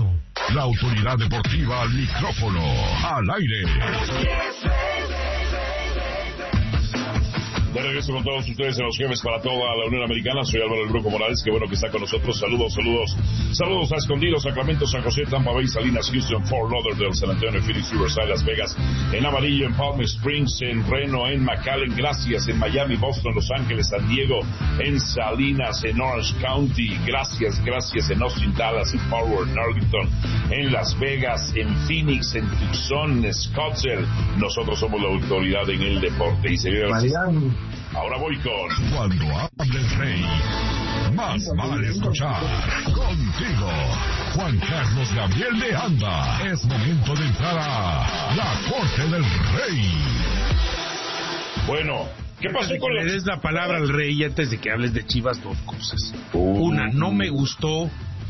La autoridad deportiva al micrófono, al aire. De regreso con todos ustedes en los Jefes para toda la Unión Americana. Soy Álvaro El Brujo Morales, que bueno que está con nosotros. Saludos, saludos. Saludos a Escondido, Sacramento, San José, Tampa Bay, Salinas, Houston, Fort Lauderdale, San Antonio, Phoenix, Riverside, Las Vegas, en Amarillo, en Palm Springs, en Reno, en McAllen, gracias, en Miami, Boston, Los Ángeles, San Diego, en Salinas, en Orange County, gracias, gracias, en Austin, Dallas, en Forward, en Arlington, en Las Vegas, en Phoenix, en Tucson, en Scottsdale. Nosotros somos la autoridad en el deporte. Y se ve ahora voy con... Cuando habla el rey, más vale escuchar. Contigo, Juan Carlos Gabriel de Anda. Es momento de entrar a la Corte del Rey. Bueno, ¿qué pasó con le des la palabra al rey antes de que hables de Chivas? Dos cosas. Uh. Una, no me gustó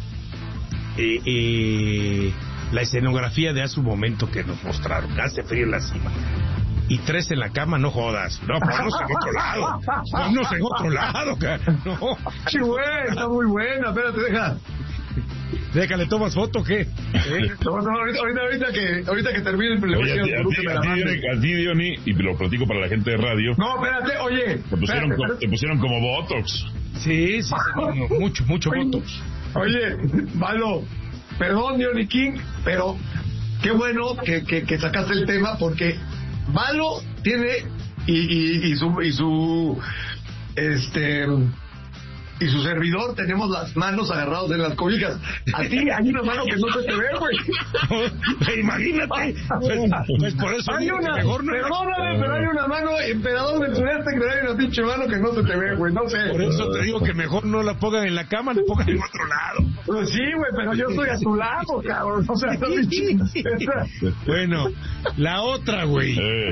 eh, eh, la escenografía de hace un momento que nos mostraron. Hace frío en la cima. Y tres en la cama, no jodas. No, ponnos en otro lado. Ponnos en otro lado. No. Sí, güey, está muy buena. Espérate, deja. Déjale, ¿tomas foto o qué? ¿Eh? No, no, ahorita, ahorita, ahorita que ahorita que termine el oye, a, ti, a, ti, a, ti, a ti, Diony, y lo platico para la gente de radio. No, espérate, oye. Te pusieron, espérate, como, espérate. te pusieron como Botox. Sí, sí, sí no, mucho, mucho oye, Botox. Oye, Valo, perdón, Diony King, pero qué bueno que, que, que sacaste el tema porque Valo tiene y, y, y su y su este y su servidor tenemos las manos agarrados en las cobijas. A ti hay una mano que no se te ve, güey. Imagínate. Pues, pues por eso hay una, mejor no. Perdóname, pero hay una mano, emperador del sureste, que hay una pinche mano que no se te ve, güey. No sé. Por eso te digo que mejor no la pongan en la cama, la pongan en otro lado. Pues sí, güey, pero yo estoy a tu lado, cabrón. O sea, no. Bueno, la otra, güey. Eh.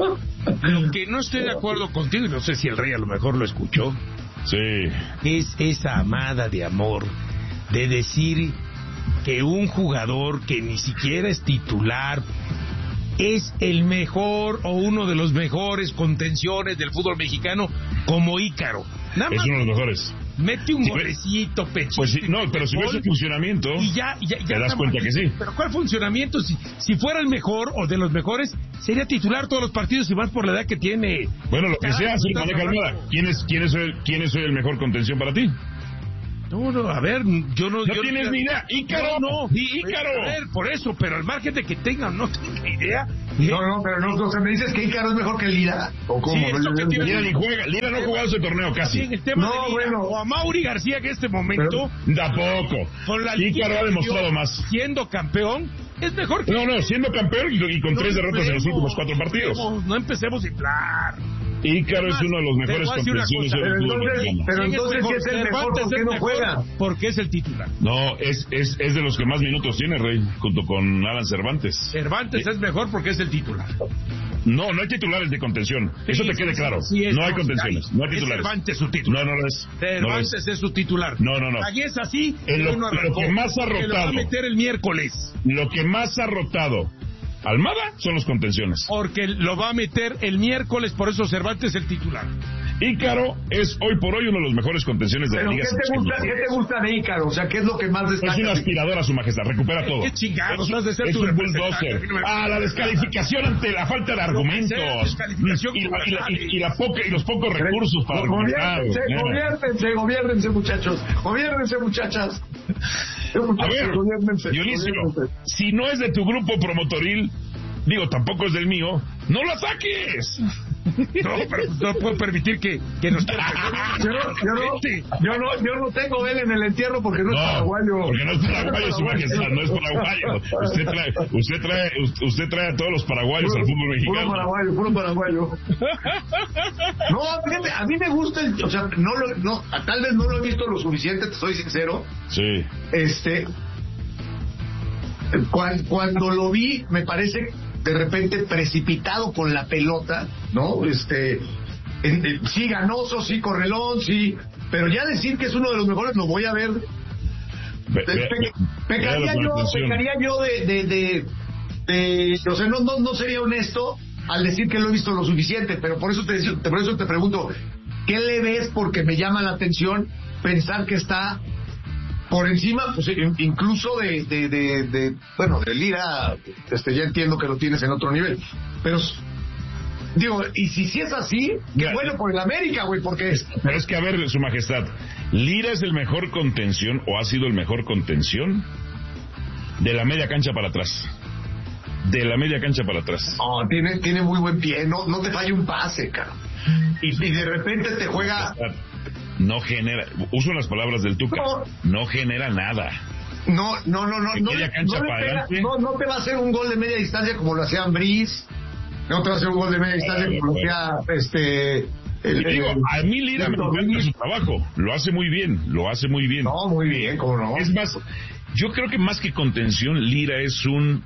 Lo que no estoy de acuerdo contigo, y no sé si el rey a lo mejor lo escuchó. Sí. Es esa amada de amor de decir que un jugador que ni siquiera es titular es el mejor o uno de los mejores contenciones del fútbol mexicano, como Ícaro. Nada es más uno de los mejores. Mete un golecito, pechito. Pues sí, no, pero si ves su funcionamiento, y ya, ya, ya te das cuenta que sí. Pero ¿cuál funcionamiento? Si, si fuera el mejor o de los mejores, sería titular todos los partidos y más por la edad que tiene. Bueno, lo que sea, se maneja Almada. ¿Quién es, quién es el, quién es el mejor contención para ti? No, no, a ver, yo no... No yo tienes no, ni idea. Ícaro, no, no. Ícaro. A ver, por eso, pero al margen de que tenga o no tenga idea... No, no, pero no, o sea, me dices que Ícaro es mejor que Lira. ¿O cómo? Sí, no, que Lira ni juega. Lira no ha jugado ese torneo casi. Sí, en el tema no, de Lira, bueno. o a Mauri García, que en este momento... Pero, tampoco. Con la Ícaro ha demostrado más. Siendo campeón, es mejor que... No, no, siendo campeón y, y con no tres derrotas en los últimos cuatro partidos. No, no empecemos a inflar. Ícaro es uno de los mejores contenciones del fútbol mexicano. Pero entonces, si es el mejor, ¿por qué no juega? Porque es el titular. No, es, es, es de los que más minutos tiene, Rey, junto con Alan Cervantes. Cervantes sí. Es mejor porque es el titular. No, no hay titulares de contención. Sí, Eso te quede sí, claro. Sí, no hay contenciones, no hay titulares. Cervantes su titular. No, no lo es. Cervantes no es. es su titular. No, no, no. Ahí es así. En lo, no lo que más ha rotado. Lo va a meter el miércoles. Lo que más ha rotado Almada son los contenciones. Porque lo va a meter el miércoles, por eso Cervantes es el titular. Ícaro es hoy por hoy uno de los mejores contenciones de la Liga. ¿Qué te gusta, ¿qué te gusta de Ícaro? O sea, ¿qué es lo que más destaca? Es una aspiradora, su majestad, recupera todo. ¿Qué chingados? Es, De ser es un bulldozer. Ah, la descalificación ante la falta de argumentos. Y, y, la, y, y, la poca, y los pocos recursos para argumentar. Gobiérnense, gobiérnense, muchachos. Gobiérnense, muchachas. A ver, Dionisio, si no es de tu grupo promotoril, digo, tampoco es del mío, no lo ataques. No, pero no puedo permitir que, que nos... yo, no, yo, no, yo, no, yo no tengo él en el entierro porque no, no es paraguayo. Porque no es paraguayo, su majestad, no es paraguayo. Usted trae, usted trae, usted trae a todos los paraguayos puro, al fútbol mexicano. Puro paraguayo, puro paraguayo. No, fíjate, a mí me gusta, el, o sea, no lo, no, tal vez no lo he visto lo suficiente, te soy sincero. Sí. Este, cuando, cuando lo vi, me parece de repente precipitado con la pelota, ¿no? Este, en, en, sí ganoso, sí correlón, sí, pero ya decir que es uno de los mejores lo voy a ver. Pe, pe, pe, pecaría yo, pecaría yo de, de, de, de, o sea, no, no, no sería honesto al decir que lo he visto lo suficiente, pero por eso te, por eso te pregunto, ¿qué le ves? Porque me llama la atención pensar que está por encima, pues incluso de, de, de, de bueno, de Lira, este, ya entiendo que lo tienes en otro nivel, pero digo, y si sí es así, que bueno por el América, güey, porque es... Pero es que, a ver, Su Majestad, Lira es el mejor contención, o ha sido el mejor contención, de la media cancha para atrás. De la media cancha para atrás. Oh, tiene, tiene muy buen pie, no, no te falla un pase, cara. Y, y de repente te juega... No genera, uso las palabras del Tuca, no, no genera nada. No, no, no, no. De no, media cancha no, para pega, adelante. no, no te va a hacer un gol de media distancia como lo hacía Ambriz. No te va a hacer un gol de media distancia como lo hacía este... El, digo, el, a mí Lira me encanta su trabajo, lo hace muy bien, lo hace muy bien. No, muy bien, cómo no. Es más, yo creo que más que contención, Lira es un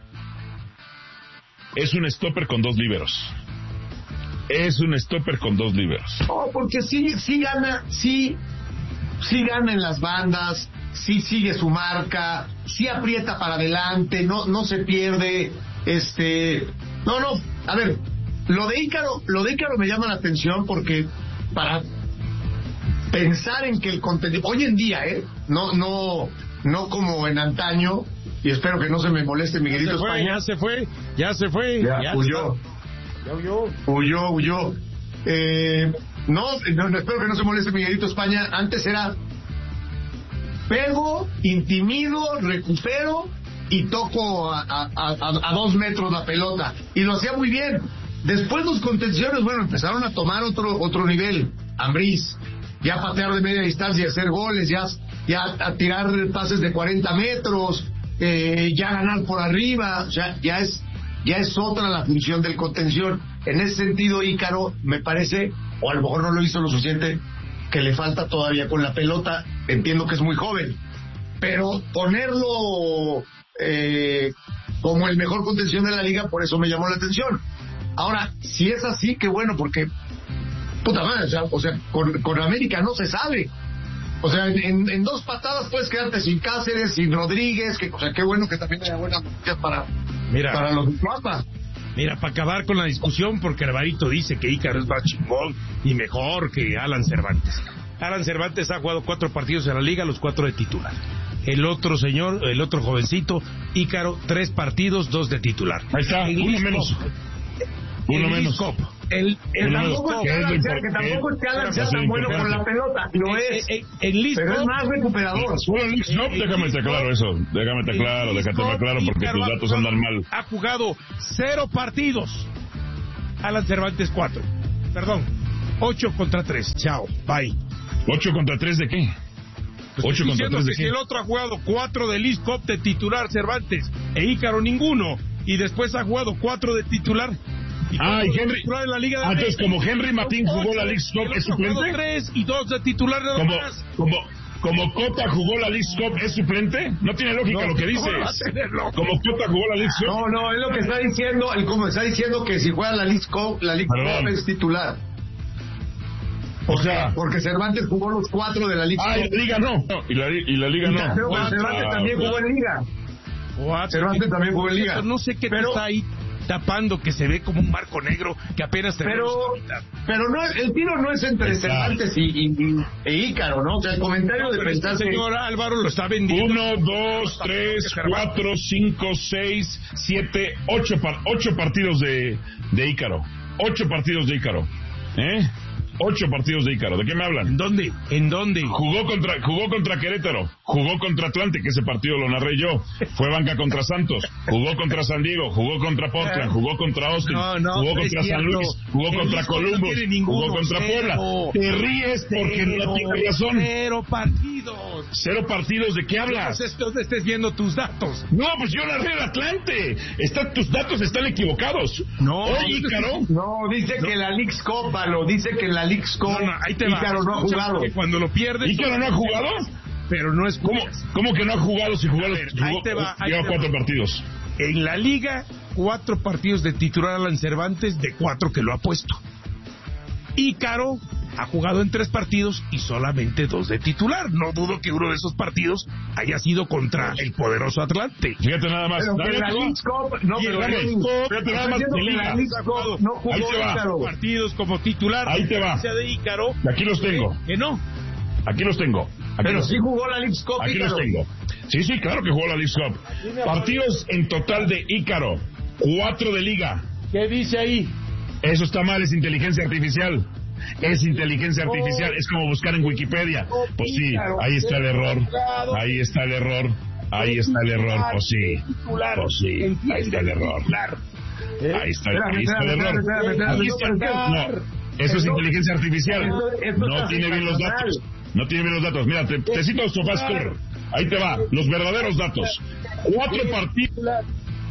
es un stopper con dos líberos. Es un stopper con dos líberos. No, porque sí, sí gana, sí, sí gana en las bandas, sí sigue su marca, sí aprieta para adelante, no, no se pierde, este, no, no, a ver. Lo de Ícaro, lo de Ícaro me llama la atención porque para pensar en que el contenido, hoy en día, eh, no, no, no como en antaño, y espero que no se me moleste Miguelito España. Ya se fue, ya se fue, ya, ya huyó, ya huyó, huyó, huyó. Eh, no, no, espero que no se moleste Miguelito España. Antes era pego, intimido, recupero y toco a, a, a, a dos metros la pelota, y lo hacía muy bien. Después los contenciones, bueno, empezaron a tomar otro otro nivel. Ambriz, ya patear de media distancia, hacer goles, ya, ya a tirar pases de cuarenta metros, eh, ya ganar por arriba, o sea, ya es, ya es otra la función del contención. En ese sentido, Ícaro, me parece, o a lo mejor no lo hizo lo suficiente, que le falta todavía con la pelota. Entiendo que es muy joven, pero ponerlo eh, como el mejor contención de la liga, por eso me llamó la atención. Ahora, si es así, qué bueno, porque puta madre, o sea, o sea con, con América no se sabe. O sea, en, en dos patadas puedes quedarte sin Cáceres, sin Rodríguez, que, o sea, qué bueno que también haya buenas noticias para, mira, para los papas. Mira, para acabar con la discusión, porque Alvarito dice que Ícaro es más chingón y mejor que Alan Cervantes. Alan Cervantes ha jugado cuatro partidos en la liga, los cuatro de titular. El otro señor, el otro jovencito, Ícaro, tres partidos, dos de titular. Ahí está, el uno menos. Uno el menos. El, el tampoco es que Alan sea, que tampoco es que Alan sea tan bueno con la pelota, lo es. El, el, el pero es más recuperador. Solo el League Cup, déjame estar claro eso. Déjame estar claro, déjate estar claro porque tus datos andan mal. Ha jugado cero partidos. Alan Cervantes cuatro. Perdón, ocho contra tres. Chao, bye. ¿Ocho contra tres de qué? Pues ocho contra tres de qué. Si el otro ha jugado cuatro de League Cup de titular Cervantes e Ícaro ninguno, y después ha jugado cuatro de titular. Y ah, y Henry. De la Liga de ah, entonces, como Henry Martín jugó la League Cup, ¿es suplente? Tres y dos de titular de como, como, como Cota jugó la League Cup, ¿es suplente? No tiene lógica no, lo que dices. Como Cota jugó la League Cup. No, no, es lo que está diciendo, el como está diciendo que si juega la League Cup, la League Cup es titular. O sea, porque Cervantes jugó los cuatro de la Liga. Ah, y la Liga no. no y, la, y la Liga no. Pero ah, Cervantes ah, también jugó en Liga. What? Cervantes también jugó en Liga. No sé qué pero, te está ahí tapando, que se ve como un marco negro que apenas te pero pero no, el tiro no es entre Cervantes y, y, y e Ícaro, ¿no? O sea, el comentario no, de pensar este que señor Álvaro lo está vendiendo. Uno, dos, tres, cuatro, cinco, seis, siete, ocho, par, ocho partidos de de Ícaro, ocho partidos de Ícaro, ¿eh? Ocho partidos de Ícaro. ¿De qué me hablan? ¿En dónde? ¿En dónde? Jugó contra, jugó contra Querétaro, jugó contra Atlante, que ese partido lo narré yo. Fue banca contra Santos, jugó contra San Diego, jugó contra Portland, jugó contra Austin, no, no, jugó contra San Luis, jugó el contra Columbus, no jugó contra cero, Puebla. Te ríes porque cero, no tienes razón. Cero partidos. Cero partidos, ¿de qué hablas? No estés viendo tus datos. No, pues yo narré el Atlante. Está, tus datos están equivocados. No, Oye, Ícaro. No, dice no. que la League Cup, Valo, dice que la League Cup. No, no, ahí te va. Ícaro no ha jugado. Que cuando lo pierdes. ¿Ícaro no ha jugado? Pero no es. ¿Cómo, ¿Cómo que no ha jugado si jugó, ver, jugó, ahí te va, ahí lleva te cuatro va. partidos? En la liga, cuatro partidos de titular Alan Cervantes de cuatro que lo ha puesto. Ícaro ha jugado en tres partidos y solamente dos de titular. No dudo que uno de esos partidos haya sido contra el poderoso Atlante. Fíjate nada más. Pero Dale, la League Cup, no, pero la League Cup, fíjate nada más. La League Cup no jugó Ícaro. Partidos como titular. Ahí te va. De Ícaro. Aquí los tengo. Que no. Aquí los tengo. Aquí Pero los sí tengo. jugó la Leagues Cup. Aquí Ícaro. los tengo. Sí, sí, claro que jugó la Leagues Cup. Partidos en total de Ícaro. Cuatro de liga. ¿Qué dice ahí? Eso está mal, es inteligencia artificial. Es inteligencia artificial, es como buscar en Wikipedia. Pues sí, ahí está el error. Ahí está el error. Ahí está el error, pues sí. Pues sí, ahí está el error. Ahí está, ahí está el error. Ahí está. No, eso es inteligencia artificial. No tiene bien los datos. No tiene bien los datos. Mira, te, te cito SofaScore. Ahí te va, los verdaderos datos. Cuatro partidos,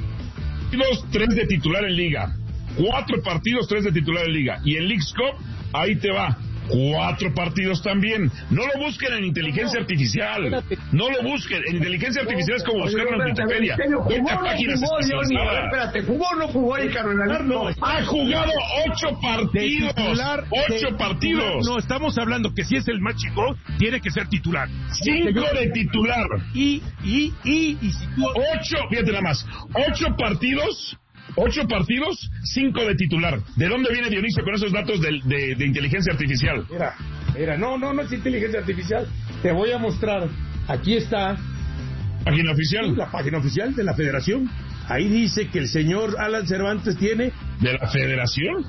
tres de titular en liga. Cuatro partidos, tres de titular en liga. Y en Leagues Cup, ahí te va. Cuatro partidos también. No lo busquen en inteligencia artificial. No lo busquen. En inteligencia artificial es como buscarlo en Wikipedia. Vete a páginas especializadas. Espérate, ¿jugó o no jugó Ícaro en la Leagues Cup? Ha jugado ocho partidos. Titular, Ocho de, partidos. No, estamos hablando que si es el más chico, tiene que ser titular. Cinco de titular. Y, y, y, y si tú... Ocho, fíjate nada más. Ocho partidos. Ocho partidos, cinco de titular. ¿De dónde viene Dionisio con esos datos de, de, de inteligencia artificial? Mira, mira, no, no, no es inteligencia artificial. Te voy a mostrar. Aquí está. ¿Página oficial? La página oficial de la Federación. Ahí dice que el señor Alan Cervantes tiene... ¿De la Federación?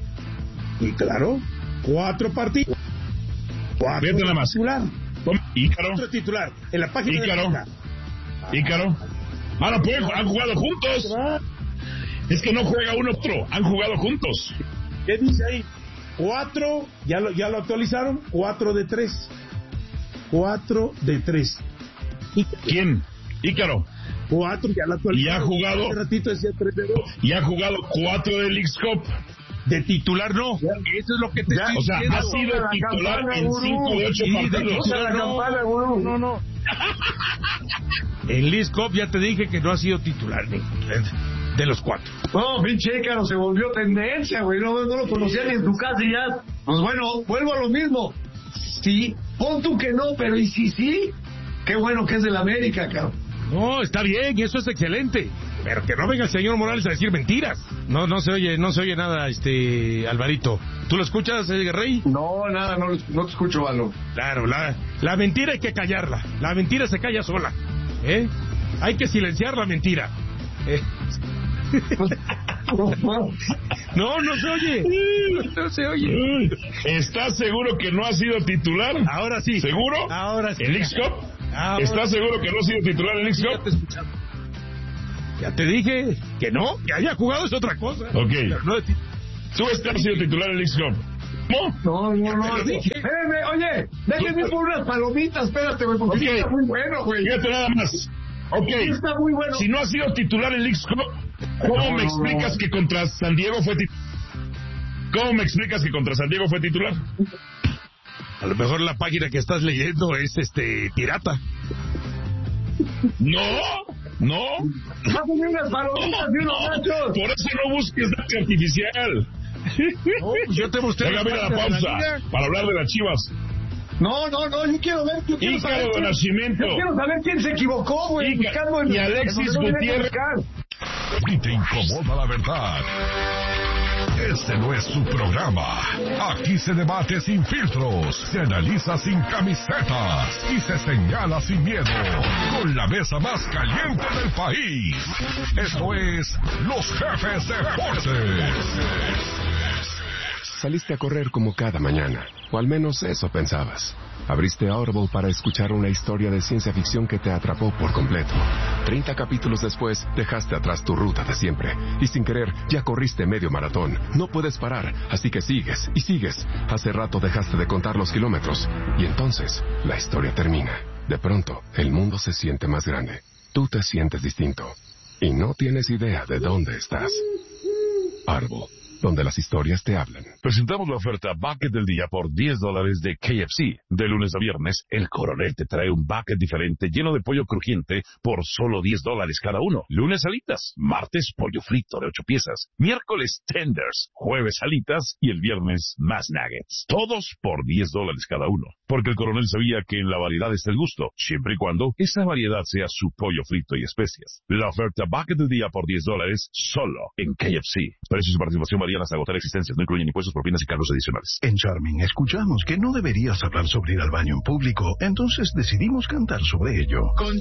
Y claro, cuatro partidos. Cuatro Fíjate nada más. Titular. Ícaro. Cuatro titular. En la página Ícaro. de la Ícaro. Ah, no pueden, han jugado juntos. Es que no juega uno otro, han jugado juntos. ¿Qué dice ahí? Cuatro, ya lo, ya lo actualizaron, cuatro de tres. Cuatro de tres. ¿Quién? Ícaro. Cuatro, ya lo actualizaron. Y ha jugado. Hace ratito decía tres de dos. Y ha jugado cuatro de Leagues Cup. De titular no. Eso es lo que te ya, estoy O sea, diciendo. ha sido titular en cinco de ocho Sí, partidos. de titular, no, no, no. En Leagues Cup ya te dije que no ha sido titular ni de los cuatro. No, pinche Ícaro se volvió tendencia, güey. No, no lo conocía ni en tu casa y ya. Pues bueno, vuelvo a lo mismo. Sí, pon tú que no, pero y sí, sí. Qué bueno que es del América, cabrón. No, está bien, y eso es excelente. Pero que no venga el señor Morales a decir mentiras. No, no se oye, no se oye nada, este, Alvarito. ¿Tú lo escuchas, eh, Rey? No, nada, no, no te escucho, Valo. Claro, la, la mentira hay que callarla. La mentira se calla sola. ¿Eh? Hay que silenciar la mentira. ¿Eh? No, no se oye. No se oye. ¿Estás seguro que no ha sido titular? Ahora sí. ¿Seguro? Ahora sí. ¿En Leagues Cup? Ahora ¿Estás sí. seguro que no ha sido titular en Leagues Cup? Ya te, ya te dije que no, que haya jugado es otra cosa. Ok. Pero no, ¿Tú has sido titular en Leagues Cup? No, no, no. no. Espérame, oye, déjenme por unas palomitas, espérate, güey, porque okay. Está muy bueno, güey. Fíjate nada más. Ok. Está muy bueno. Si no ha sido titular en Leagues Cup, ¿cómo no, me no, explicas no. que contra San Diego fue titular? ¿Cómo me explicas que contra San Diego fue titular? A lo mejor la página que estás leyendo es este pirata. No, no. Hazme unas palomitas y unos nachos. Por eso no busques datos artificial. No, pues yo te mostré. Venga, mira la pausa para hablar de las Chivas. No, no, no, yo quiero ver. Yo quiero Ícaro saber de quién- Nacimiento. Yo quiero saber quién se equivocó, güey. Ícaro buscando en- y Alexis en donde no Gutiérrez. tenía que buscar. Y te incomoda la verdad. Este no es su programa. Aquí se debate sin filtros, se analiza sin camisetas y se señala sin miedo. Con la mesa más caliente del país. Esto es Los Jefes Deportes. Saliste a correr como cada mañana, o al menos eso pensabas. Abriste Audible para escuchar una historia de ciencia ficción que te atrapó por completo. Treinta capítulos después, dejaste atrás tu ruta de siempre, y sin querer, ya corriste medio maratón. No puedes parar, así que sigues, y sigues. Hace rato dejaste de contar los kilómetros, y entonces, la historia termina. De pronto, el mundo se siente más grande. Tú te sientes distinto, y no tienes idea de dónde estás. Audible, donde las historias te hablan. Presentamos la oferta Bucket del Día por diez dólares de K F C. De lunes a viernes, el Coronel te trae un bucket diferente lleno de pollo crujiente por solo diez dólares cada uno. Lunes alitas, martes pollo frito de ocho piezas, miércoles tenders, jueves alitas y el viernes más nuggets. Todos por diez dólares cada uno. Porque el Coronel sabía que en la variedad está el gusto, siempre y cuando esa variedad sea su pollo frito y especias. La oferta Bucket del Día por diez dólares solo en K F C. Precios y participación varían hasta agotar existencias. No incluyen impuestos, propinas y cargos adicionales. En Charming escuchamos que no deberías hablar sobre ir al baño en público, entonces decidimos cantar sobre ello. Con